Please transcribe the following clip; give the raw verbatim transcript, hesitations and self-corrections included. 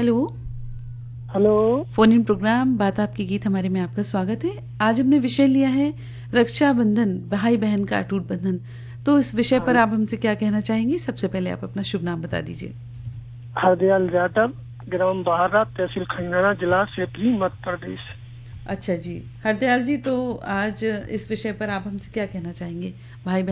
Hello. Hello. Phone in programme बात आपकी गीत हमारे में आपका स्वागत है। आज हमने विषय लिया है रक्षाबंधन, भाई बहन का अटूट बंधन। तो इस विषय पर हाँ, आप हमसे क्या कहना चाहेंगे? सबसे पहले आप अपना शुभ नाम बता दीजिए। हरदयाल जाटव, ग्राम बहारा, तहसील खंडाना, जिला सेठी, मध्य प्रदेश। अच्छा जी, हरदयाल जी, तो आज इस विषय पर आप हमसे क्या कहना चाहेंगे? भाई